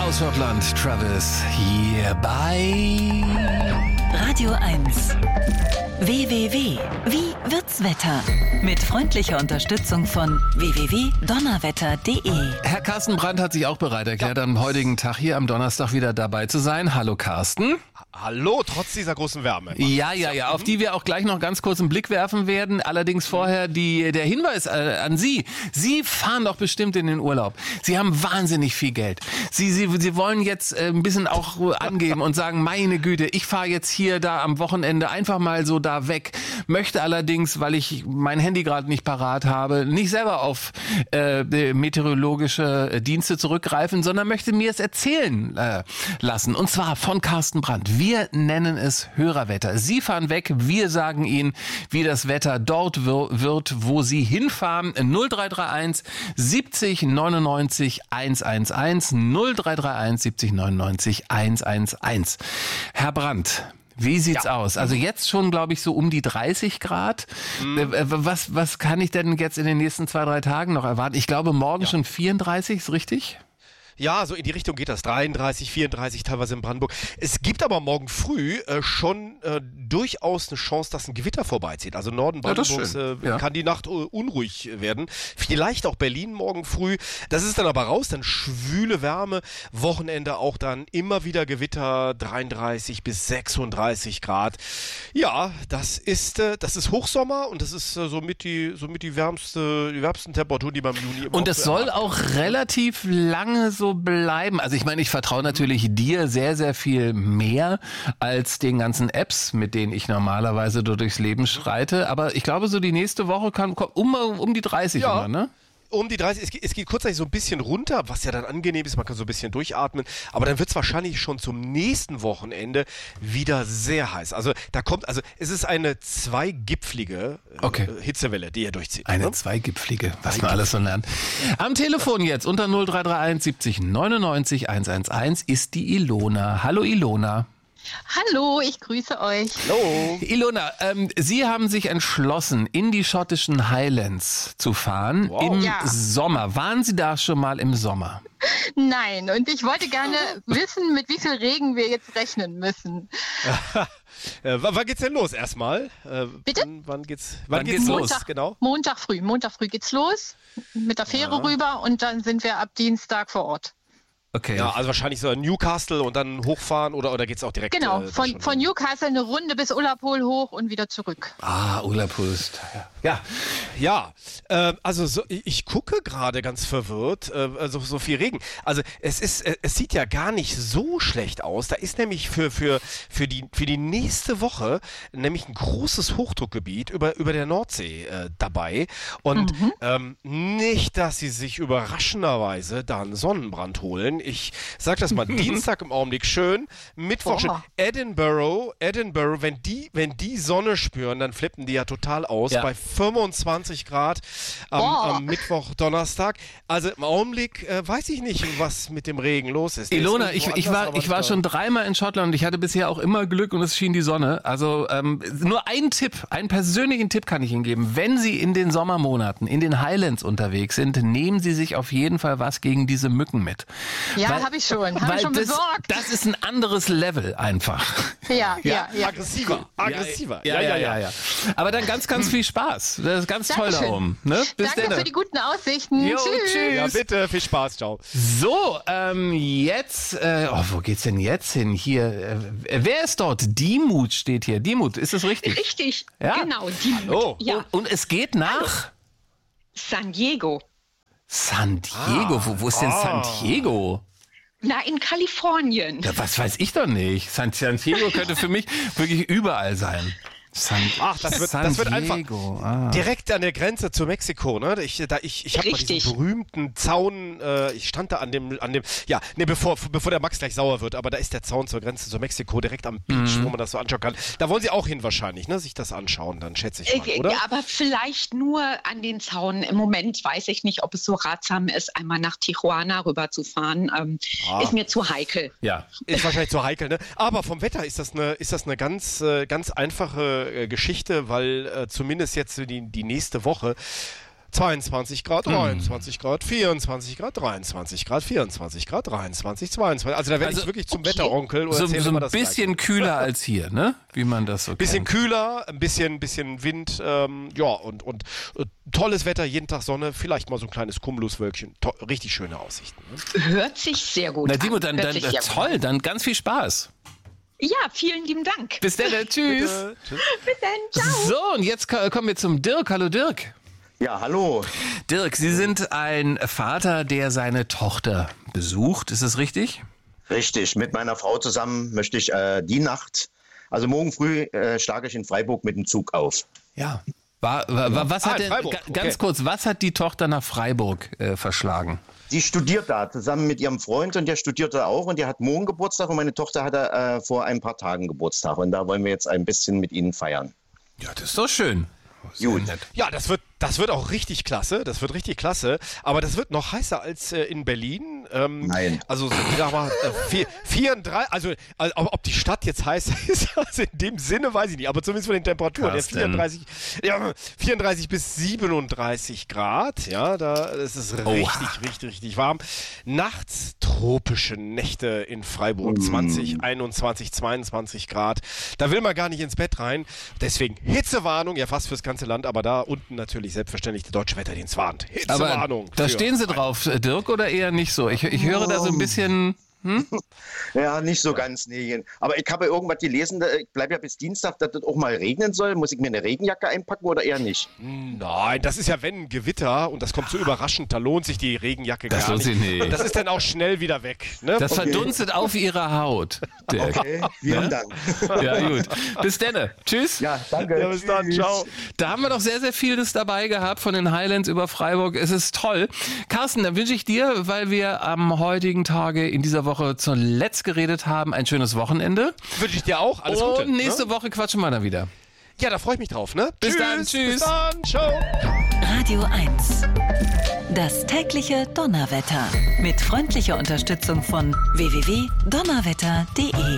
aus Schottland, Travis, hier bei Radio 1. www. Wie wird's Wetter? Mit freundlicher Unterstützung von www.donnerwetter.de. Herr Carsten Brandt hat sich auch bereit erklärt, am heutigen Tag hier am Donnerstag wieder dabei zu sein. Hallo Carsten. Hallo, trotz dieser großen Wärme. Ja, auf die wir auch gleich noch ganz kurz einen Blick werfen werden. Allerdings vorher der Hinweis an Sie. Sie fahren doch bestimmt in den Urlaub. Sie haben wahnsinnig viel Geld. Sie wollen jetzt ein bisschen auch angeben und sagen, meine Güte, ich fahre jetzt hier da am Wochenende einfach mal so da weg. Möchte allerdings, weil ich mein Handy gerade nicht parat habe, nicht selber auf meteorologische Dienste zurückgreifen, sondern möchte mir es erzählen lassen. Und zwar von Carsten Brandt. Wir nennen es Hörerwetter. Sie fahren weg, wir sagen Ihnen, wie das Wetter dort wird, wo Sie hinfahren. 0331 70 99 111 0331 70 99 111. Herr Brandt, wie sieht's aus? Also jetzt schon, glaube ich, so um die 30 Grad. Was kann ich denn jetzt in den nächsten 2-3 Tagen noch erwarten? Ich glaube, morgen schon 34, ist richtig? Ja, so in die Richtung geht das. 33, 34 teilweise in Brandenburg. Es gibt aber morgen früh schon durchaus eine Chance, dass ein Gewitter vorbeizieht. Also Norden Brandenburgs kann die Nacht unruhig werden. Vielleicht auch Berlin morgen früh. Das ist dann aber raus, dann schwüle Wärme. Wochenende auch dann immer wieder Gewitter, 33 bis 36 Grad. Ja, das ist Hochsommer und das ist somit die wärmsten Temperaturen, die beim Juni Und es soll auch relativ lange so bleiben. Also ich meine, ich vertraue natürlich dir sehr, sehr viel mehr als den ganzen Apps, mit denen ich normalerweise durchs Leben schreite. Aber ich glaube, so die nächste Woche kommt um die 30 immer, ne? Um die 30, es geht kurzzeitig so ein bisschen runter, was ja dann angenehm ist, man kann so ein bisschen durchatmen, aber dann wird es wahrscheinlich schon zum nächsten Wochenende wieder sehr heiß. Also es ist eine zweigipfelige Hitzewelle, die hier durchzieht. Eine zweigipfelige, was man alles so lernt. Am Telefon jetzt unter 0331 70 99 111 ist die Ilona. Hallo Ilona. Hallo, ich grüße euch. Hallo. Ilona, Sie haben sich entschlossen, in die schottischen Highlands zu fahren im Sommer. Waren Sie da schon mal im Sommer? Nein, und ich wollte gerne wissen, mit wie viel Regen wir jetzt rechnen müssen. Wann geht's denn los erstmal? Bitte? Wann geht's los? Genau. Montag früh geht's los, mit der Fähre rüber und dann sind wir ab Dienstag vor Ort. Okay. Ja, also wahrscheinlich so Newcastle und dann hochfahren oder geht's auch direkt? Genau, von Newcastle eine Runde bis Ullapool hoch und wieder zurück. Ullapool ist also ich gucke gerade ganz verwirrt, so viel Regen. Also es sieht ja gar nicht so schlecht aus. Da ist nämlich für die nächste Woche nämlich ein großes Hochdruckgebiet über der Nordsee dabei. Und nicht, dass sie sich überraschenderweise da einen Sonnenbrand holen. Ich sag das mal, Dienstag im Augenblick schön, Mittwoch schön. Edinburgh, wenn die Sonne spüren, dann flippen die ja total aus bei 25 Grad am Mittwoch, Donnerstag. Also im Augenblick weiß ich nicht, was mit dem Regen los ist. Ilona, ich war schon 3-mal in Schottland und ich hatte bisher auch immer Glück und es schien die Sonne. Also nur einen persönlichen Tipp kann ich Ihnen geben. Wenn Sie in den Sommermonaten in den Highlands unterwegs sind, nehmen Sie sich auf jeden Fall was gegen diese Mücken mit. Ja, habe ich schon besorgt. Das ist ein anderes Level einfach. Ja. Aggressiver. Ja. Aber dann ganz, ganz viel Spaß. Das ist ganz toll da oben. Ne? Bis Danke für die guten Aussichten. Tschüss. Ja, bitte, viel Spaß, ciao. So, jetzt, wo geht's denn jetzt hin? Hier, wer ist dort? Diemut steht hier. Diemut, ist das richtig? Richtig, ja? Genau, Diemut. Oh, ja. Und es geht nach? San Diego. San Diego? Wo ist denn San Diego? Na, in Kalifornien. Ja, was weiß ich doch nicht. San Diego könnte für mich wirklich überall sein. Das wird einfach direkt an der Grenze zu Mexiko, ne? Ich habe mal diesen berühmten Zaun, ich stand da bevor der Max gleich sauer wird, aber da ist der Zaun zur Grenze zu Mexiko, direkt am Beach, wo man das so anschauen kann. Da wollen Sie auch hin wahrscheinlich, ne? Sich das anschauen, dann schätze ich mal, oder? Ja, aber vielleicht nur an den Zaun. Im Moment weiß ich nicht, ob es so ratsam ist, einmal nach Tijuana rüberzufahren. Ist mir zu heikel. Ja, ist wahrscheinlich zu heikel, ne? Aber vom Wetter ist das eine ganz einfache Geschichte, weil zumindest jetzt die nächste Woche 22 Grad, 23 Grad, 24 Grad, 23 Grad, 24 Grad, 23, 22. Also da werde ich wirklich zum Wetteronkel. So ein bisschen kühler als hier, ne? Wie man das so bisschen kennt. Kühler, ein bisschen Wind, und tolles Wetter, jeden Tag Sonne, vielleicht mal so ein kleines Cumuluswölkchen. Richtig schöne Aussichten. Ne? Hört sich sehr gut Na, an. Dimo, dann toll, dann ganz viel Spaß. Ja, vielen lieben Dank. Bis dann, tschüss. Bis dann, ciao. So, und jetzt kommen wir zum Dirk. Hallo Dirk. Ja, hallo. Dirk, Sie sind ein Vater, der seine Tochter besucht. Ist das richtig? Richtig, mit meiner Frau zusammen möchte ich die Nacht, also morgen früh schlage ich in Freiburg mit dem Zug auf. Ja. Was hat denn, ganz kurz, was hat die Tochter nach Freiburg verschlagen? Die studiert da zusammen mit ihrem Freund und der studiert da auch und der hat morgen Geburtstag und meine Tochter hatte vor ein paar Tagen Geburtstag und da wollen wir jetzt ein bisschen mit ihnen feiern. Ja, das ist doch schön. Gut. Ja, das wird auch richtig klasse. Das wird richtig klasse. Aber das wird noch heißer als in Berlin. Nein. Also, sag mal, 34, also ob die Stadt jetzt heiß ist, also in dem Sinne weiß ich nicht. Aber zumindest von den Temperaturen. Ja, 34 bis 37 Grad. Ja, das ist richtig warm. Nachts tropische Nächte in Freiburg. 20, 21, 22 Grad. Da will man gar nicht ins Bett rein. Deswegen Hitzewarnung, ja fast fürs ganze Land, aber da unten natürlich selbstverständlich der Deutsche Wetterdienst warnt. Hitzewarnung. Aber da stehen Sie drauf, Dirk, oder eher nicht so? Ich höre da so ein bisschen... Ja, nicht so ganz, nee. Aber ich habe irgendwas gelesen, ich bleibe ja bis Dienstag, dass das auch mal regnen soll. Muss ich mir eine Regenjacke einpacken oder eher nicht? Nein, das ist ja wenn ein Gewitter und das kommt so überraschend, da lohnt sich die Regenjacke gar nicht. nicht. Das ist dann auch schnell wieder weg. Ne? Das verdunstet auf Ihrer Haut, Dirk. Okay, vielen Dank. Ja, gut. Bis dann. Tschüss. Ja, danke. Ja, bis dann. Ciao. Da haben wir doch sehr, sehr vieles dabei gehabt, von den Highlands über Freiburg. Es ist toll. Carsten, dann wünsche ich dir, weil wir am heutigen Tage in dieser Woche zuletzt geredet haben, ein schönes Wochenende. Wünsche ich dir auch. Alles Gute. Und nächste Woche quatschen wir dann wieder. Ja, da freue ich mich drauf. Ne? Bis dann. Tschüss. Bis dann. Ciao. Radio 1. Das tägliche Donnerwetter. Mit freundlicher Unterstützung von www.donnerwetter.de.